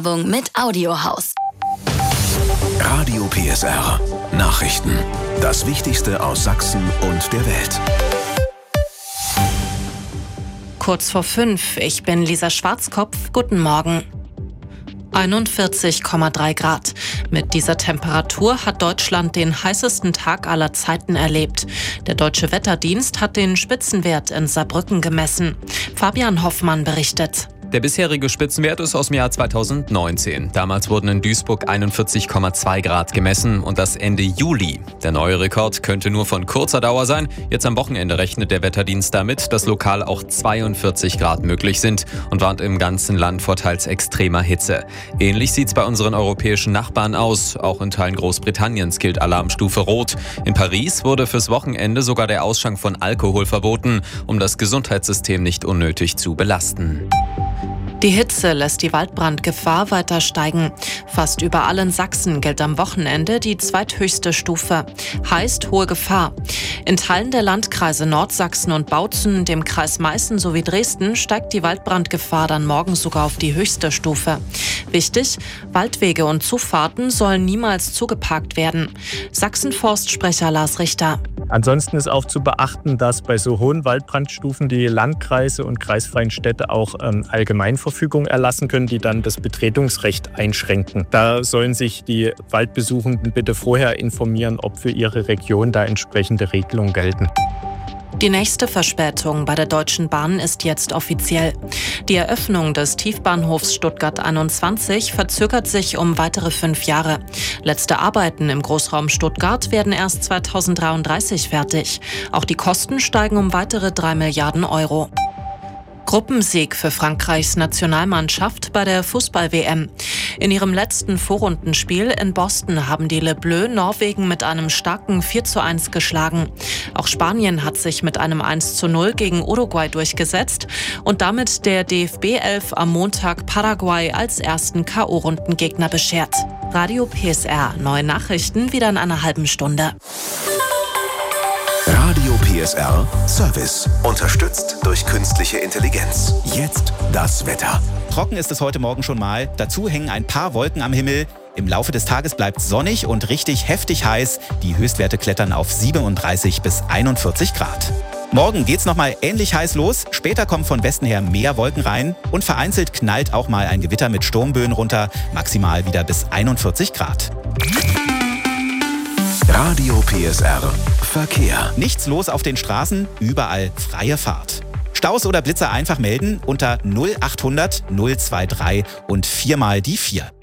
Werbung mit Audiohaus. Radio PSR. Nachrichten. Das Wichtigste aus Sachsen und der Welt. Kurz vor 5, ich bin Lisa Schwarzkopf. Guten Morgen. 41,3 Grad. Mit dieser Temperatur hat Deutschland den heißesten Tag aller Zeiten erlebt. Der Deutsche Wetterdienst hat den Spitzenwert in Saarbrücken gemessen. Fabian Hoffmann berichtet. Der bisherige Spitzenwert ist aus dem Jahr 2019. Damals wurden in Duisburg 41,2 Grad gemessen und das Ende Juli. Der neue Rekord könnte nur von kurzer Dauer sein. Jetzt am Wochenende rechnet der Wetterdienst damit, dass lokal auch 42 Grad möglich sind und warnt im ganzen Land vor teils extremer Hitze. Ähnlich sieht's bei unseren europäischen Nachbarn aus. Auch in Teilen Großbritanniens gilt Alarmstufe Rot. In Paris wurde fürs Wochenende sogar der Ausschank von Alkohol verboten, um das Gesundheitssystem nicht unnötig zu belasten. Die Hitze lässt die Waldbrandgefahr weiter steigen. Fast überall in Sachsen gilt am Wochenende die zweithöchste Stufe. Heißt hohe Gefahr. In Teilen der Landkreise Nordsachsen und Bautzen, dem Kreis Meißen sowie Dresden steigt die Waldbrandgefahr dann morgen sogar auf die höchste Stufe. Wichtig, Waldwege und Zufahrten sollen niemals zugeparkt werden. Sachsenforst-Sprecher Lars Richter. Ansonsten ist auch zu beachten, dass bei so hohen Waldbrandstufen die Landkreise und kreisfreien Städte auch Allgemeinverfügungen erlassen können, die dann das Betretungsrecht einschränken. Da sollen sich die Waldbesuchenden bitte vorher informieren, ob für ihre Region da entsprechende Regelungen gelten. Die nächste Verspätung bei der Deutschen Bahn ist jetzt offiziell. Die Eröffnung des Tiefbahnhofs Stuttgart 21 verzögert sich um weitere 5 Jahre. Letzte Arbeiten im Großraum Stuttgart werden erst 2033 fertig. Auch die Kosten steigen um weitere 3 Milliarden Euro. Gruppensieg für Frankreichs Nationalmannschaft bei der Fußball-WM. In ihrem letzten Vorrundenspiel in Boston haben die Le Bleus Norwegen mit einem starken 4:1 geschlagen. Auch Spanien hat sich mit einem 1:0 gegen Uruguay durchgesetzt und damit der DFB-11 am Montag Paraguay als ersten K.O.-Rundengegner beschert. Radio PSR, neue Nachrichten wieder in einer halben Stunde. Radio PSR Service. Unterstützt durch künstliche Intelligenz. Jetzt das Wetter. Trocken ist es heute Morgen schon mal. Dazu hängen ein paar Wolken am Himmel. Im Laufe des Tages bleibt es sonnig und richtig heftig heiß. Die Höchstwerte klettern auf 37 bis 41 Grad. Morgen geht's nochmal ähnlich heiß los. Später kommen von Westen her mehr Wolken rein. Und vereinzelt knallt auch mal ein Gewitter mit Sturmböen runter. Maximal wieder bis 41 Grad. Radio PSR Verkehr. Nichts los auf den Straßen, überall freie Fahrt. Staus oder Blitzer einfach melden unter 0800 023 und 4 mal die 4.